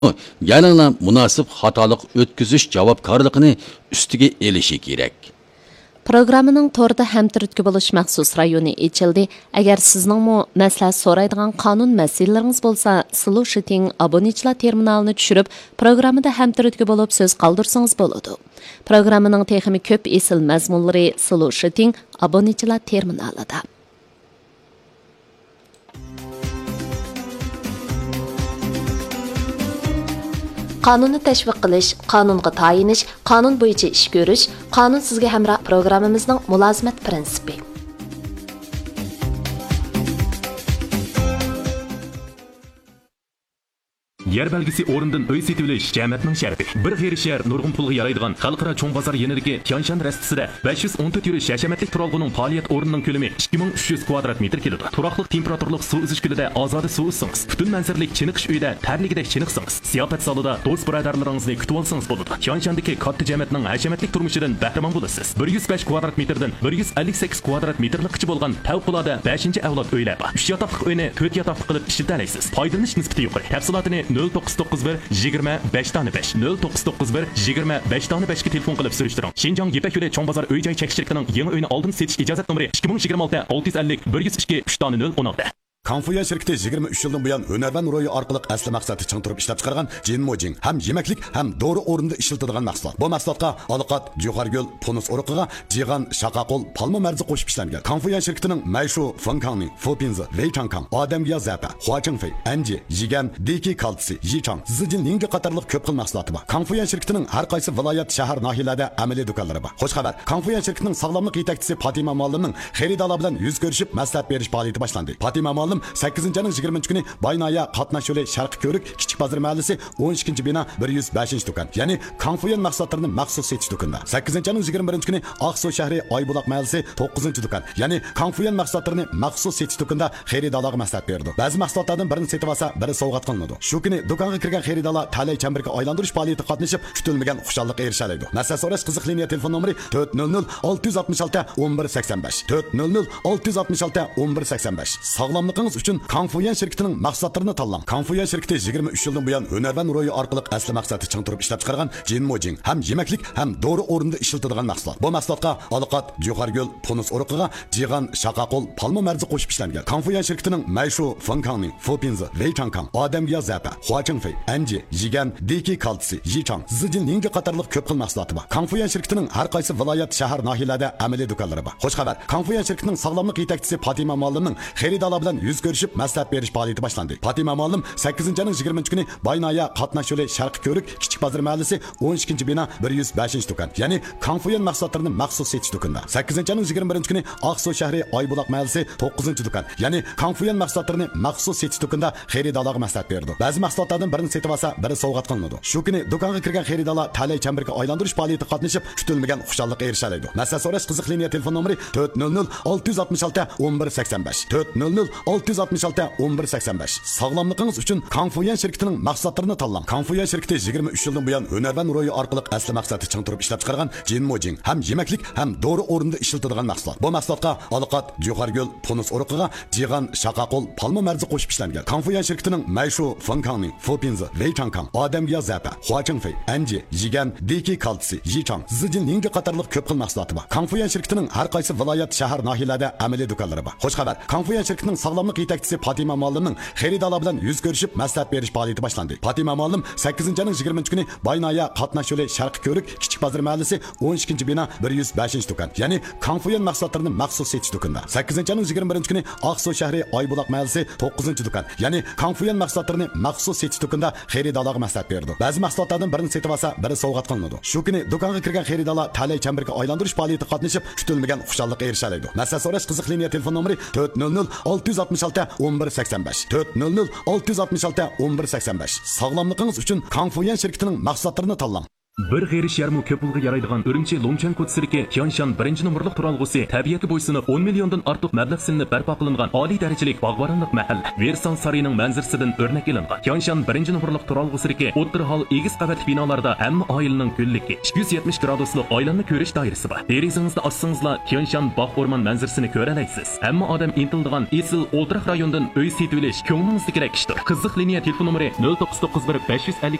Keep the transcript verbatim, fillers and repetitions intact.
yanına münasip hatalık ötküzüş javobgarligini üstüge elishi kerak. Programmaning to'rda hamtirutki bo'lish maxsus rayoni ochildi. Agar sizningmi maslahat so'raydigan qonun masalalaringiz bo'lsa, Solution abonechilar terminalini tushirib, programmada hamtirutki bo'lib so'z qoldirsangiz bo'ladi. Programmaning texmi ko'p esil mazmunlari Solution abonechilar terminalida. Qonunni tashviq qilish, qonunga tayinish, qonun bo'yicha ish ko'rish, qonun sizga hamroh programmamizning mulozimat prinsipi. Yer belgisi o'rindan uy setib olish jamoatning sharti. Bir xeyri shahar nurg'un pulga yaraydigan xalqaro cho'ng bozor yanidagi Tianshan rastisida besh yuz o'n to'rt yurish hashamatlik turalg'uning faoliyat o'rnining ko'lami ikki ming uch yuz kvadrat metr keladi. Turaqliq temperaturlik suv izish gulida ozoda suv ichsangiz, butun manzaralik chiniqish uyida tarligidek chiniqsangiz, ziyofat zalida do'st birodarlaringizni kutib olsangiz bo'ladi. Tianshandagi katta jamoatning hashamatlik turmushidan bahramand bo'lasiz. bir yuz besh kvadrat metrdan bir yuz ellik sakkiz kvadrat metrlikcha bo'lgan favqulodda beshinchi avlod uylar bor. uch yotoqli uyni to'rt yotoqli qilib ishlatalaysiz. Foydalanish nisbati yuqori. Tafsilotini nol to'qqiz to'qqiz bir yigirma besh besh nol to'qqiz to'qqiz bir yigirma besh besh ga telefon qilib surishtiring. Shinjong Yepak yo'li cho'ng bozor uy-joy chekish shirkatining yangi uyini oldin setish ijozat nomeri ikki ming yigirma olti olti yuz ellik bir yuz ikki uch nol o'n olti. Konfuyan şirketi yigirma uch yildan buyon hunarvan ro'yi orqali asli maqsadi ching turib ishlab chiqargan Jinmojing ham yemaklik ham doğru o'rinda ishlatiladigan mahsulot. Bu mahsulotga aloqat, jo'xargul, punus uruqiga jigan, shaqaqul, palma marzi qo'shib ishlangan. Konfuyan shirkatining Mayshu, Fengkangning, Fopinzi, Weichangkang, Odamga Zapa, Huachengfei, Anji, Jigan, Deki Kaltsi, Yichang, Zijin Ningga qatorliq ko'p xil mahsuloti bor. Konfuyan shirkatining har qaysi viloyat, shahar, nahiyalarda amaliy do'konlari bor. Xo'sh xabar. Konfuyan shirkatining sog'lomlik yetakchisi Fatima Muallimning xaridorlar bilan yuz ko'rishib maslahat berish faoliyati boshlandi. Fatima Muallim sakkizinchi ayning yigirmanchi kuni Baynaya qatnash yo'li Sharq Ko'rik Kichik bozor mahallasi o'n ikkinchi bino bir yuz beshinchi do'kon, ya'ni Konfuyan mahsulotlarini maxsus setish do'konida. sakkizinchi ayning yigirma birinchi kuni Aqsuv shahri Oybuloq mahallasi to'qqizinchi do'kon, ya'ni Konfuyan mahsulotlarini maxsus setish do'konida xaridorlarga maslahat berdi. Ba'zi mahsulotlardan birini setib olsa, biri sovg'at qilinadi. Shu kuni do'konga kirgan xaridorlar talay chamberga aylantirish faoliyatida qatnashib, kutilmagan xushonlikqa erishadi. Maslahat so'rash qiziq liniya telefon nomeri to'rt nol nol olti yuz oltmish olti o'n bir sakson besh to'rt nol nol olti yuz oltmish olti o'n bir sakson besh. Sog'lomligingiz uchun Konfuyan şirketining mahsulotlarini tanlang. Konfuyan şirketi yigirma uch yildan buyon hunarvan ro'yi orqali asli maqsadi ching turib ishlab chiqargan Jinmojing ham yemaklik ham doğru o'rinda ishlatiladigan mahsulot. Bu mahsulotga aloqat, jo'xargul, punus uruqiga jigan, shaqaqul, palma marzi qo'shib ishlangan. Konfuyan shirkatining Mayshu, Fengkangning, Fopinzi, Weichangkang, Odamga Zapa, Huachengfei, Anji, Jigan, Deki Kaltsi, Yichang, Zijin Ningga qatorliq ko'p xil mahsuloti bor. Konfuyan shirkatining har qaysi viloyat, shahar, nahiyalarda amaliy do'konlari bor. Xo'sh xabar. Konfuyan shirkatining sog'lomlik yetakchisi Fatima Muallimning xaridorlar bilan yuz ko'rishib maslahat berish faoliyati boshlandi. Fatima Muallim sakkizinchi ayning yigirmanchi kuni Baynaya qatnash yo'li Sharq Ko'rik Kichik bozor mahallasi o'n ikkinchi bino bir yuz beshinchi do'kon, ya'ni Konfuyan mahsulotlarini maxsus setish do'konida. sakkizinchi ayning yigirma birinchi kuni Aqsuv shahri Oybuloq mahallasi to'qqizinchi do'kon, ya'ni Konfuyan mahsulotlarini maxsus setish do'konida xaridorlarga maslahat berdi. Ba'zi mahsulotlardan birini setib olsa, biri sovg'at qilinadi. Shu kuni do'konga kirgan xaridorlar talay chamberga aylantirish faoliyatida qatnashib, kutilmagan xushonlikqa erishadi. Maslahat so'rash qiziq liniya telefon nomeri to'rt nol nol olti yuz oltmish olti o'n bir sakson besh to'rt nol nol olti yuz oltmish olti o'n bir sakson besh. Sog'lomligingiz uchun Konfuyan shirkatining mahsulotlarini tanlang. Konfuyan shirkati yigirma uch yildan buyon hunarvan ro'yi orqali asli maqsadi ching turib ishlab chiqargan Jinmojing ham yemaklik ham doğru o'rinda ishlatiladigan mahsulot. Bu mahsulotga aloqat, jo'xargul, punus uruqiga jigan, shaqaqul, palma marzi qo'shib ishlangan. Konfuyan shirkatining Mayshu, Fengkangning, Fopinzi, Weichangkang, Odamga Zapa, Huachengfei, Anji, Jigan, Deki Kaltsi, Yichang, Zijin Ningga qatorliq ko'p xil mahsuloti bor. Konfuyan shirkatining har qaysi viloyat, shahar, nahiyalarda amaliy do'konlari bor. Xo'sh xabar. Konfuyan shirkatining sog'lomlik yetakchisi Fatima Muallimning xaridorlar bilan yuz ko'rishib maslahat berish faoliyati boshlandi. Fatima Muallim sakkizinchi ayning yigirmanchi kuni Baynaya qatnash yo'li Sharq Ko'rik Kichik bozor mahallasi o'n ikkinchi bino bir yuz beshinchi do'kon, ya'ni Konfuyan mahsulotlarini maxsus setish do'konida. sakkizinchi ayning yigirma birinchi kuni Aqsuv shahri Oybuloq mahallasi to'qqizinchi do'kon, ya'ni Konfuyan mahsulotlarini maxsus setish do'konida xaridorlarga maslahat berdi. Ba'zi mahsulotlardan birini setib olsa, biri sovg'at qilinadi. Shu kuni do'konga kirgan xaridorlar talay chamberga aylantirish faoliyatida qatnashib, kutilmagan xushonlikqa erishadi. Maslahat so'rash qiziq liniya telefon nomeri to'rt nol nol olti yuz oltmish olti o'n bir sakson besh to'rt nol nol olti yuz oltmish olti o'n bir sakson besh. Sog'lomligingiz uchun Konfuyan shirkatining mahsulotlarini tanlang. Bir g'erish yarmi ko'p pulga yaraydigan Urumchi Longchang ko'tsirki Tianshan birinchi nomerlik turalg'usi tabiatga bo'ysunib on milliondan ortiq mablag' silinib barpo qilingan oliy darajalik bog'boronlik mahalla Versan sarining manzarasidan o'rnak ilingan. Tianshan birinchi nomerlik turalg'usirki o'tir hol egiz qavatli binolarda hamma oilaning ko'lligi ikki yuz yetmish graduslik oilanni ko'rish doirasi bor. Derizangizni ochsangizlar Tianshan bog' o'rmon manzarasini ko'ra olasiz. Hamma odam intildigan Esil O'ltiraq rayonidan uy setib olish ko'nglingizdagi ishdir. Qiziq liniya telefon nomeri nol to'qqiz to'qqiz bir besh yuz ellik